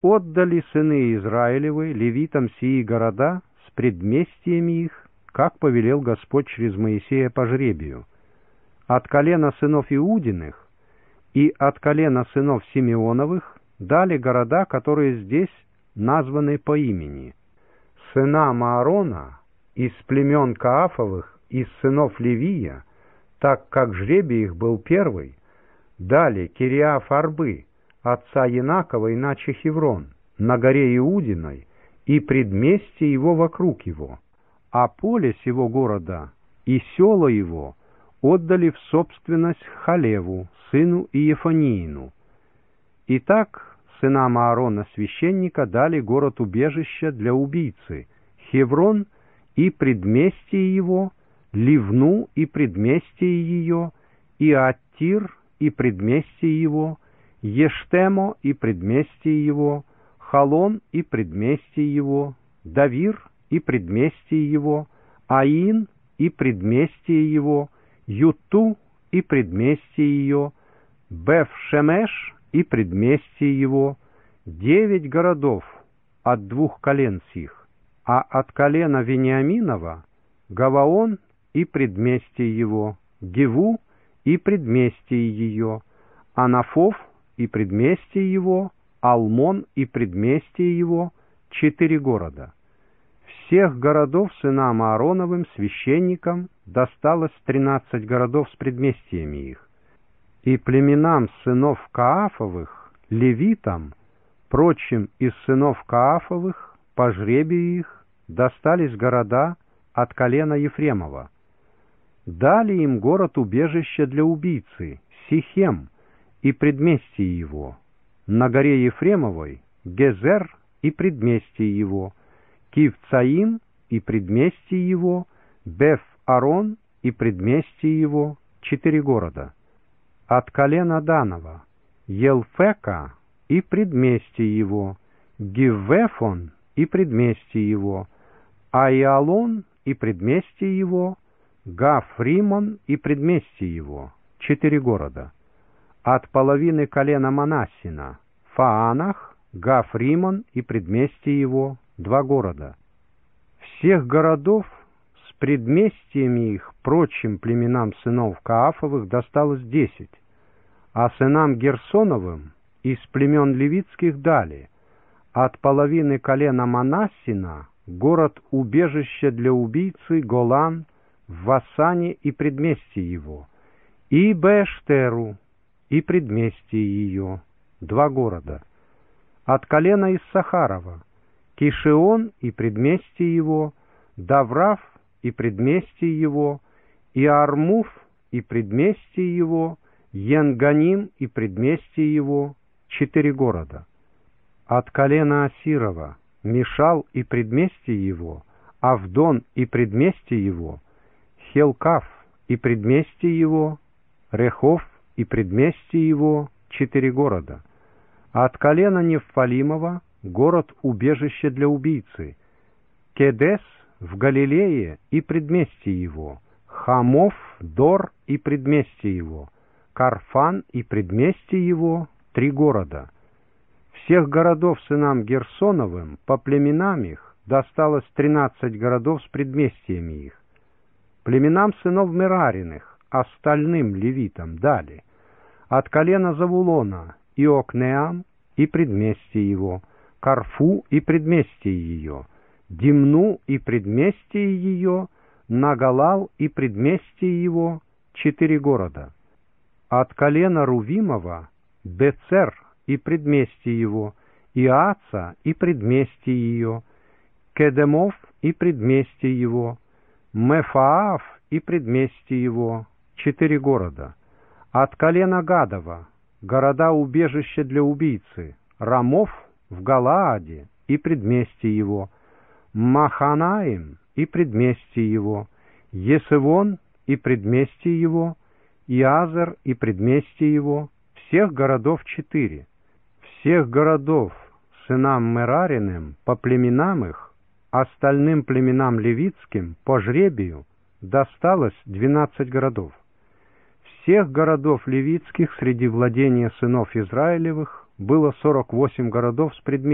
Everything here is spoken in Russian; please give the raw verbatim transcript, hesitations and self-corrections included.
отдали сыны Израилевы левитам сии города с предместьями их, как повелел Господь через Моисея по жребию. От колена сынов Иудиных и от колена сынов Симеоновых дали города, которые здесь названы по имени. Сынам Аарона из племен Каафовых, из сынов Левия, так как жребий их был первый, дали Кириаф-Арбы, отца Янакова, иначе Хеврон, на горе Иудиной, и предместье его вокруг его, а поле сего города и села его отдали в собственность Халеву, сыну Иефаниину. Итак, сынам Аарона священника дали город-убежище для убийцы, Хеврон и предместье его, Ливну и предместье ее, и Аттир и предместье его, Ештемо и предместье его, Халон и предместье его, Давир и предместье его, Аин и предместье его, Юту и предместье ее, Беф-Шемеш и предместье его, девять городов от двух колен сих, а от колена Вениаминова Гаваон и предместье его, Геву и предместье ее, Анафов и предместье его, Алмон и предместье его, четыре города. Всех городов сынам Аароновым, священникам, досталось тринадцать городов с предместьями их. И племенам сынов Каафовых, левитам, прочим из сынов Каафовых, по жребию их, достались города от колена Ефремова. Дали им город-убежище для убийцы, Сихем, и предместье его, на горе Ефремовой, Гезер и предместье его, Кивцаим и предместье его, Беф-Арон и предместье его, четыре города. От колена Данова, Елфека и предместье его, Гиввефон и предместье его, Аиалон и предместье его, Гафримон и предместье его, четыре города. От половины колена Манассина, Фаанах, Гафримон и предместье его, два города. Всех городов с предместьями их прочим племенам сынов Каафовых досталось десять, а сынам Герсоновым из племен левитских дали от половины колена Манассина город-убежище для убийцы Голан в Вассане и предместье его, и Беэштеру и предместье ее, два города. От колена Иссахарова Кишион и предместье его, Даврав и предместье его, и Армуф и предместье его, Енганим и предместье его, четыре города. От колена Асирова Мишал и предместье его, Авдон и предместье его, Хелкав и предместье его, Рехов и предместье его, четыре города. От колена Нефалимова город-убежище для убийцы, Кедес в Галилее и предместье его, Хамов, Дор и предместье его, Карфан и предместье его, три города. Всех городов сынам Герсоновым по племенам их досталось тринадцать городов с предместьями их. Племенам сынов Мерариных, остальным левитам, дали от колена Завулона Иокнеам и предместье его, Карфу и предместье ее, Димну и предместье ее, Нагалал и предместье его, четыре города. От колена Рувимова Бецер и предместье его, Иаца и предместье ее, Кедемов и предместье его, Мефаав и предместье его, четыре города. От колена Гадова города-убежище для убийцы, Рамов в Галааде и предместье его, Маханаим и предместье его, Есевон и предместье его, Иазер и предместье его, всех городов четыре. Всех городов сынам Мерариным по племенам их, остальным племенам левитским по жребию досталось двенадцать городов. Всех городов левитских среди владения сынов Израилевых было сорок восемь городов с предместьями.